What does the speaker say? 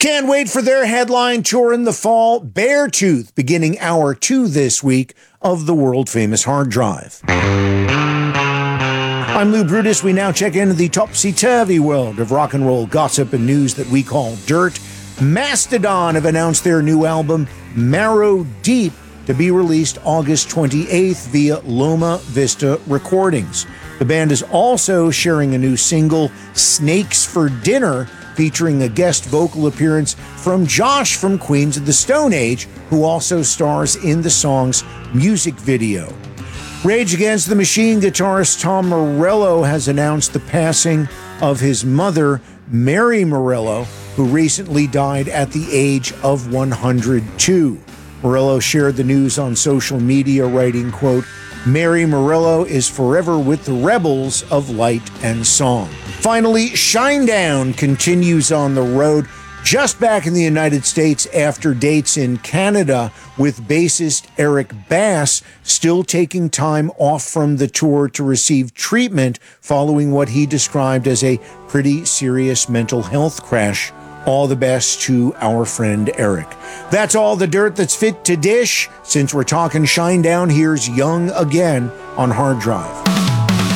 Can't wait for their headline tour in the fall. Beartooth beginning hour 2 this week of the world-famous Hard Drive. I'm Lou Brutus. We now check into the topsy-turvy world of rock and roll gossip and news that we call dirt. Mastodon have announced their new album, Marrow Deep, to be released August 28th via Loma Vista Recordings. The band is also sharing a new single, Snakes for Dinner, featuring a guest vocal appearance from Josh from Queens of the Stone Age, who also stars in the song's music video. Rage Against the Machine guitarist Tom Morello has announced the passing of his mother, Mary Morello, who recently died at the age of 102. Morello shared the news on social media, writing, quote, "Mary Morello is forever with the rebels of light and song." Finally, Shinedown continues on the road, just back in the United States after dates in Canada, with bassist Eric Bass still taking time off from the tour to receive treatment following what he described as a pretty serious mental health crash. All the best to our friend Eric. That's all the dirt that's fit to dish. Since we're talking Shinedown, here's Young Again on Hard Drive.